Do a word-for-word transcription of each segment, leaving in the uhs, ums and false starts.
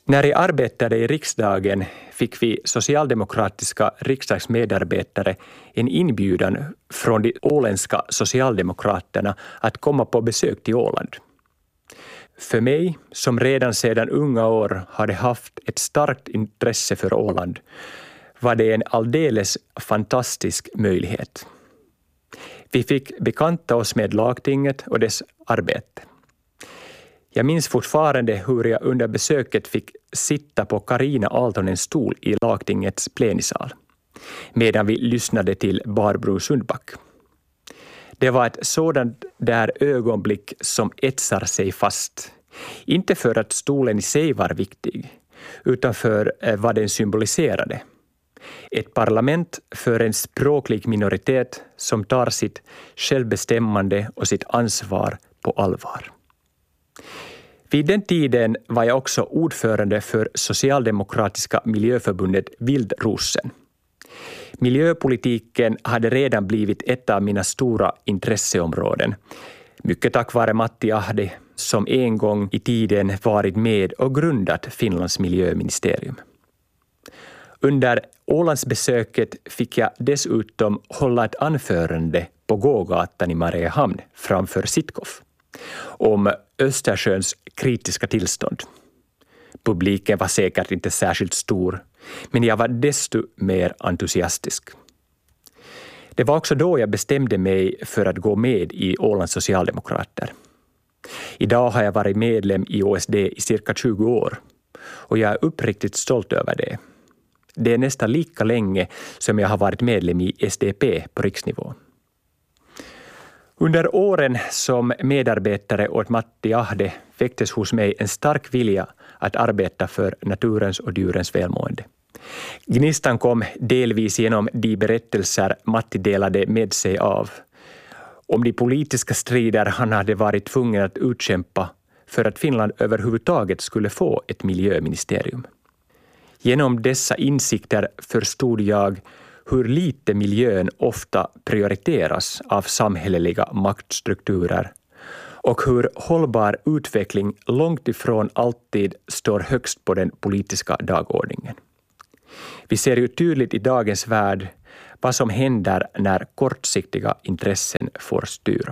När jag arbetade i riksdagen fick vi socialdemokratiska riksdagsmedarbetare en inbjudan från de åländska socialdemokraterna att komma på besök till Åland. För mig, som redan sedan unga år hade haft ett starkt intresse för Åland, var det en alldeles fantastisk möjlighet. Vi fick bekanta oss med lagtinget och dess arbete. Jag minns fortfarande hur jag under besöket fick sitta på Carina Aaltonens stol i lagtingets plenisal, medan vi lyssnade till Barbro Sundback. Det var ett sådant där ögonblick som etsar sig fast. Inte för att stolen i sig var viktig, utan för vad den symboliserade. Ett parlament för en språklig minoritet som tar sitt självbestämmande och sitt ansvar på allvar. Vid den tiden var jag också ordförande för Socialdemokratiska miljöförbundet Vildrosen. Miljöpolitiken hade redan blivit ett av mina stora intresseområden. Mycket tack vare Matti Ahde som en gång i tiden varit med och grundat Finlands miljöministerium. Under Ålandsbesöket fick jag dessutom hålla ett anförande på gågatan i Mariehamn framför Sitkoff om Östersjöns kritiska tillstånd. Publiken var säkert inte särskilt stor, men jag var desto mer entusiastisk. Det var också då jag bestämde mig för att gå med i Ålands socialdemokrater. Idag har jag varit medlem i O S D i cirka tjugo år och jag är uppriktigt stolt över det. Det är nästan lika länge som jag har varit medlem i S D P på riksnivå. Under åren som medarbetare åt Matti Ahde väcktes hos mig en stark vilja att arbeta för naturens och djurens välmående. Gnistan kom delvis genom de berättelser Matti delade med sig av, om de politiska strider han hade varit tvungen att utkämpa för att Finland överhuvudtaget skulle få ett miljöministerium. Genom dessa insikter förstod jag hur lite miljön ofta prioriteras av samhälleliga maktstrukturer och hur hållbar utveckling långt ifrån alltid står högst på den politiska dagordningen. Vi ser ju tydligt i dagens värld vad som händer när kortsiktiga intressen får styra.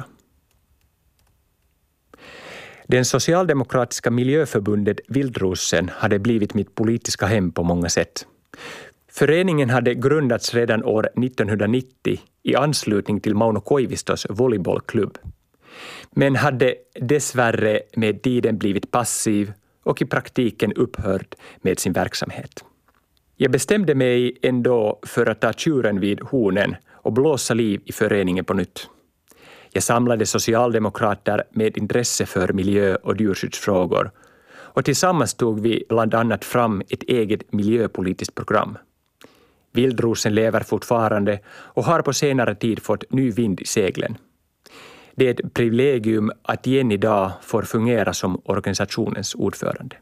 Den socialdemokratiska miljöförbundet Vildrosen hade blivit mitt politiska hem på många sätt. Föreningen hade grundats redan år nittonhundranittio i anslutning till Mauno Koivistos volleybollklubb, men hade dessvärre med tiden blivit passiv och i praktiken upphört med sin verksamhet. Jag bestämde mig ändå för att ta tjuren vid hornen och blåsa liv i föreningen på nytt. Jag samlade socialdemokrater med intresse för miljö- och djurskyddsfrågor och tillsammans tog vi bland annat fram ett eget miljöpolitiskt program. Vildrosen lever fortfarande och har på senare tid fått ny vind i seglen. Det är ett privilegium att igen idag får fungera som organisationens ordförande.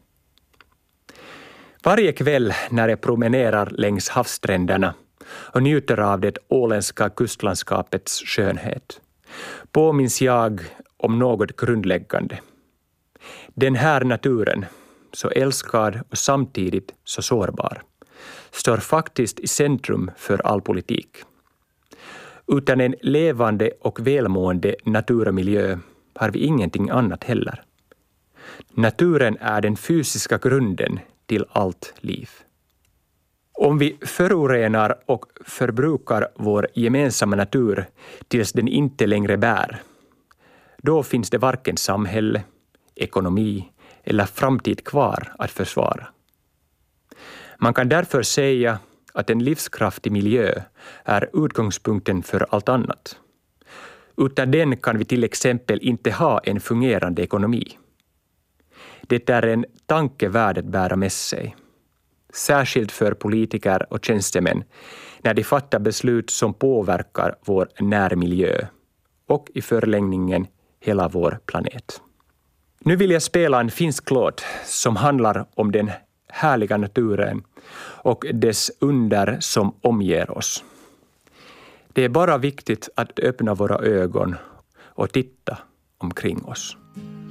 Varje kväll när jag promenerar längs havsstränderna och njuter av det åländska kustlandskapets skönhet påminns jag om något grundläggande. Den här naturen, så älskad och samtidigt så sårbar, står faktiskt i centrum för all politik. Utan en levande och välmående natur och miljö har vi ingenting annat heller. Naturen är den fysiska grunden till allt liv. Om vi förorenar och förbrukar vår gemensamma natur tills den inte längre bär, då finns det varken samhälle, ekonomi eller framtid kvar att försvara. Man kan därför säga att en livskraftig miljö är utgångspunkten för allt annat. Utan den kan vi till exempel inte ha en fungerande ekonomi. Det är en tanke värd att bära med sig. Särskilt för politiker och tjänstemän när de fattar beslut som påverkar vår närmiljö och i förlängningen hela vår planet. Nu vill jag spela en finsk låt som handlar om den härliga naturen och dess under som omger oss. Det är bara viktigt att öppna våra ögon och titta omkring oss.